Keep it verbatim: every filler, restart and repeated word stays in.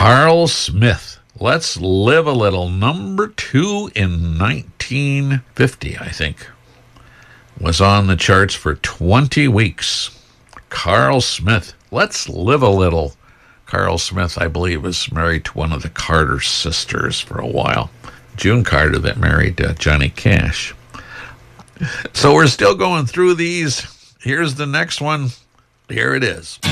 Carl Smith, Let's Live a Little, number two in nineteen fifty, I think. Was on the charts for twenty weeks. Carl Smith, Let's Live a Little. Carl Smith, I believe, was married to one of the Carter sisters for a while. June Carter that married uh, Johnny Cash. So we're still going through these. Here's the next one. Here it is.